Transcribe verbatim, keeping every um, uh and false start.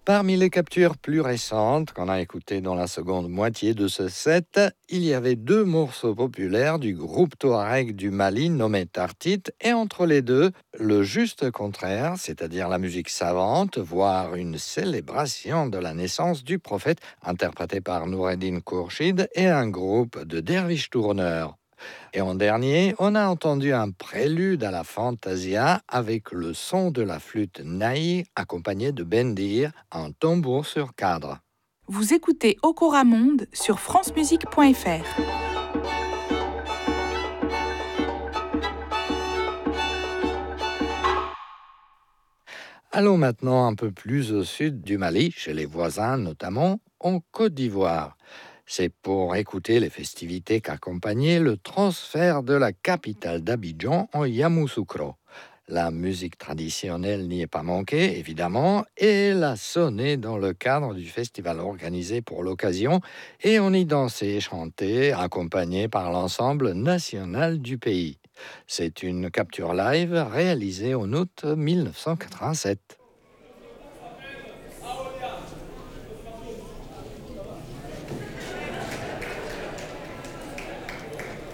Parmi les captures plus récentes qu'on a écoutées dans la seconde moitié de ce set, il y avait deux morceaux populaires du groupe Touareg du Mali nommé Tartit, et entre les deux, le juste contraire, c'est-à-dire la musique savante, voire une célébration de la naissance du prophète, interprété par Noureddin Kourchid et un groupe de derviches tourneurs. Et en dernier, on a entendu un prélude à la fantasia avec le son de la flûte naï accompagné de bendir, un tambour sur cadre. Vous écoutez Okora Monde sur francemusique point f r. Allons maintenant un peu plus au sud du Mali, chez les voisins notamment, en Côte d'Ivoire. C'est pour écouter les festivités qu'accompagnait le transfert de la capitale d'Abidjan en Yamoussoukro. La musique traditionnelle n'y est pas manquée, évidemment, et elle a sonné dans le cadre du festival organisé pour l'occasion, et on y dansait et chantait, accompagné par l'ensemble national du pays. C'est une capture live réalisée en août mille neuf cent quatre-vingt-sept.